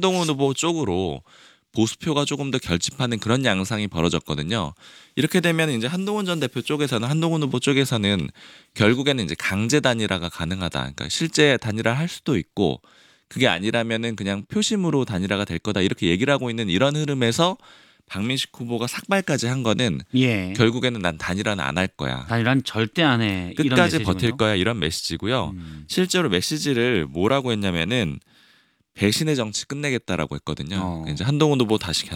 한동훈 후보 쪽으로 보수표가 조금 더 결집하는 그런 양상이 벌어졌거든요. 이렇게 되면 이제 한동훈 전 대표 쪽에서는 한동훈 후보 쪽에서는 결국에는 이제 강제 단일화가 가능하다. 그러니까 실제 단일화를 할 수도 있고 그게 아니라면은 그냥 표심으로 단일화가 될 거다 이렇게 얘기를 하고 있는 이런 흐름에서 박민식 후보가 삭발까지 한 거는 예. 결국에는 난 단일화는 안 할 거야. 단일화는 절대 안 해. 이런 끝까지 메시지군요. 버틸 거야 이런 메시지고요. 실제로 메시지를 뭐라고 했냐면은 배신의 정치 끝내겠다라고 했거든요. 이제 한동훈 후보 다시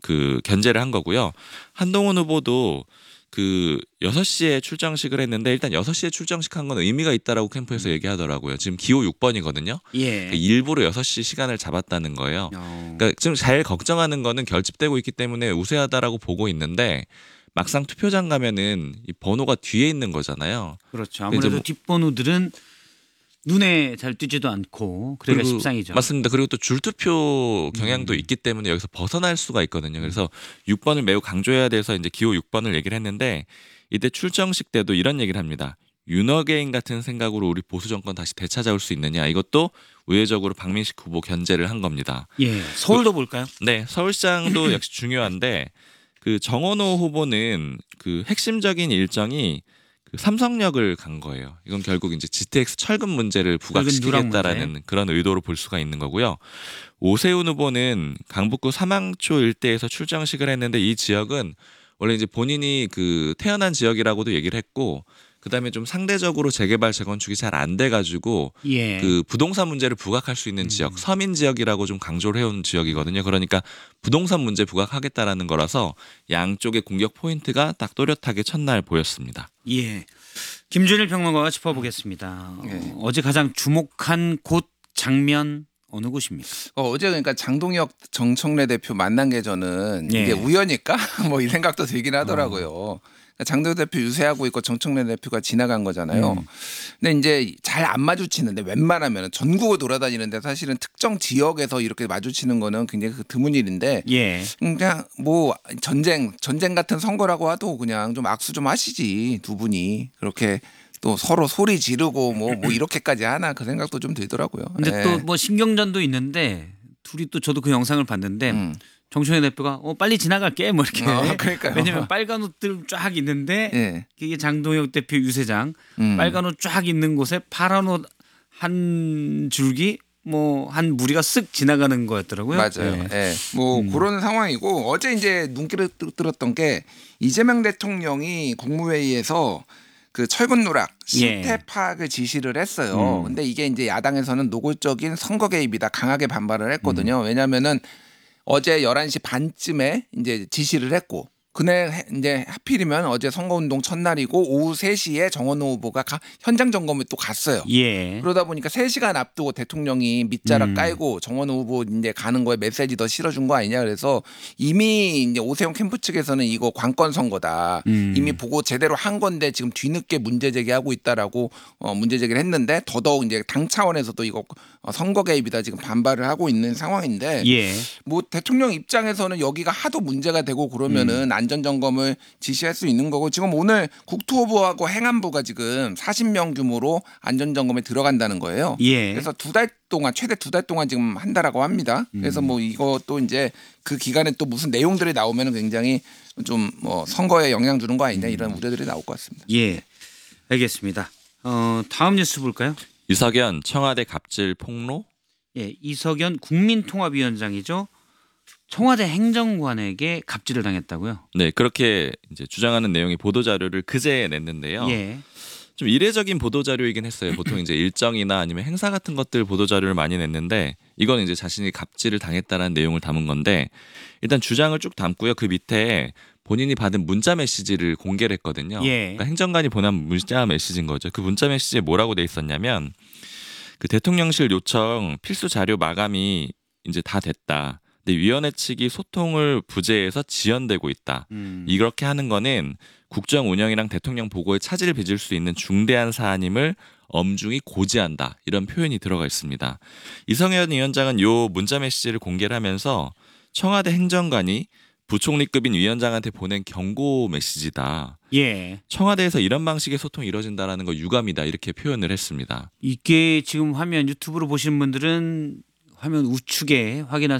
견제를 한 거고요. 한동훈 후보도 그 6시에 출정식을 했는데 일단 6시에 출정식한 건 의미가 있다라고 캠프에서 얘기하더라고요. 지금 기호 6번이거든요. 예. 그러니까 일부러 6시 시간을 잡았다는 거예요. 그러니까 지금 제일 걱정하는 거는 결집되고 있기 때문에 우세하다라고 보고 있는데 막상 투표장 가면은 이 번호가 뒤에 있는 거잖아요. 그렇죠. 아무래도 뒷번호들은 눈에 잘 띄지도 않고 그러기가 십상이죠. 맞습니다. 그리고 또 줄투표 경향도 있기 때문에 여기서 벗어날 수가 있거든요. 그래서 6번을 매우 강조해야 돼서 이제 기호 6번을 얘기를 했는데 이때 출정식 때도 이런 얘기를 합니다. 윤어게인 같은 생각으로 우리 보수 정권 다시 되찾아올 수 있느냐. 이것도 우회적으로 박민식 후보 견제를 한 겁니다. 예. 서울도 볼까요? 네, 서울시장도 역시 중요한데 그 정원호 후보는 그 핵심적인 일정이 그 삼성역을 간 거예요. 이건 결국 이제 GTX 철근 문제를 부각시키겠다라는 그런 의도로 볼 수가 있는 거고요. 오세훈 후보는 강북구 사망초 일대에서 출정식을 했는데 이 지역은 원래 이제 본인이 그 태어난 지역이라고도 얘기를 했고 그다음에 좀 상대적으로 재개발 재건축이 잘 안 돼가지고 예. 그 부동산 문제를 부각할 수 있는 지역 서민 지역이라고 좀 강조를 해온 지역이거든요. 그러니까 부동산 문제 부각하겠다라는 거라서 양쪽의 공격 포인트가 딱 또렷하게 첫날 보였습니다. 예. 김준일 평론가가 짚어보겠습니다. 예. 어제 가장 주목한 곳 장면 어느 곳입니까? 어제 그러니까 장동혁 정청래 대표 만난 게 저는 예. 이게 우연일까? 뭐 이 생각도 들긴 하더라고요. 장동혁 대표 유세하고 있고 정청래 대표가 지나간 거잖아요. 근데 이제 잘 안 마주치는데 웬만하면 전국을 돌아다니는데 사실은 특정 지역에서 이렇게 마주치는 거는 굉장히 드문 일인데 예. 그냥 뭐 전쟁 같은 선거라고 해도 그냥 좀 악수 좀 하시지 두 분이 그렇게 또 서로 소리 지르고 뭐 이렇게까지 하나 그 생각도 좀 들더라고요. 근데 또 뭐 신경전도 있는데 둘이 또 저도 그 영상을 봤는데 정청래 대표가 빨리 지나갈게 뭐 이렇게 그러니까요. 왜냐면 빨간 옷들 쫙 있는데 예. 그게 장동혁 대표 유세장 빨간 옷 쫙 있는 곳에 파란 옷 한 줄기 뭐 한 무리가 쓱 지나가는 거였더라고요. 맞아요. 예. 뭐 그런 상황이고 어제 이제 눈길을 들었던 게 이재명 대통령이 국무회의에서 그 철근 누락 실태 파악을 지시를 했어요. 근데 이게 이제 야당에서는 노골적인 선거 개입이다 강하게 반발을 했거든요. 왜냐하면은 어제 11시 반쯤에 이제 지시를 했고 그날 이제 하필이면 어제 선거운동 첫날이고 오후 3시에 정원호 후보가 현장 점검을 또 갔어요. 예. 그러다 보니까 3시간 앞두고 대통령이 밑자락 깔고 정원호 후보 이제 가는 거에 메시지 더 실어준 거 아니냐 그래서 이미 이제 오세훈 캠프 측에서는 이거 관건 선거다. 이미 보고 제대로 한 건데 지금 뒤늦게 문제 제기하고 있다라고 문제 제기를 했는데 더더욱 이제 당 차원에서도 이거 선거 개입이다 지금 반발을 하고 있는 상황인데 예. 뭐 대통령 입장에서는 여기가 하도 문제가 되고 그러면은 안전 점검을 지시할 수 있는 거고 지금 오늘 국토부하고 행안부가 지금 40명 규모로 안전 점검에 들어간다는 거예요. 예. 그래서 최대 2달 동안 지금 한다라고 합니다. 그래서 뭐 이것도 이제 그 기간에 또 무슨 내용들이 나오면은 굉장히 좀 뭐 선거에 영향 주는 거 아니냐 이런 우려들이 나올 것 같습니다. 예. 알겠습니다. 다음 뉴스 볼까요? 이석연 청와대 갑질 폭로? 예, 이석연 국민통합위원장이죠. 청와대 행정관에게 갑질을 당했다고요? 네, 그렇게 이제 주장하는 내용의 보도 자료를 그제 냈는데요. 예. 좀 이례적인 보도 자료이긴 했어요. 보통 이제 일정이나 아니면 행사 같은 것들 보도 자료를 많이 냈는데 이건 이제 자신이 갑질을 당했다라는 내용을 담은 건데 일단 주장을 쭉 담고요. 그 밑에 본인이 받은 문자 메시지를 공개를 했거든요. 예. 그러니까 행정관이 보낸 문자 메시지인 거죠. 그 문자 메시지에 뭐라고 돼 있었냐면 그 대통령실 요청 필수 자료 마감이 이제 다 됐다. 근데 위원회 측이 소통을 부재해서 지연되고 있다. 이렇게 하는 거는 국정 운영이랑 대통령 보고에 차질을 빚을 수 있는 중대한 사안임을 엄중히 고지한다. 이런 표현이 들어가 있습니다. 이석연 위원장은 요 문자 메시지를 공개를 하면서 청와대 행정관이 부총리급인 위원장한테 보낸 경고 메시지다. 예. 청와대에서 이런 방식의 소통이 이루어진다는 거 유감이다. 이렇게 표현을 했습니다. 이게 지금 화면 유튜브로 보시는 분들은 화면 우측에 확인할